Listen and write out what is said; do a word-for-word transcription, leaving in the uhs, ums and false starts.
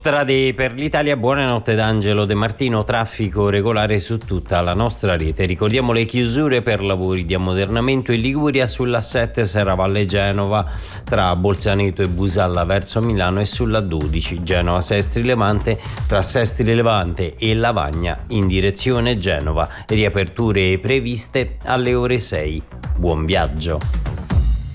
Strade per l'Italia, buonanotte da Angelo De Martino. Traffico regolare su tutta la nostra rete. Ricordiamo le chiusure per lavori di ammodernamento in Liguria sulla sette Serravalle Genova tra Bolzaneto e Busalla verso Milano, e sulla dodici Genova Sestri Levante tra Sestri Levante e Lavagna in direzione Genova. Riaperture previste alle ore sei. Buon viaggio.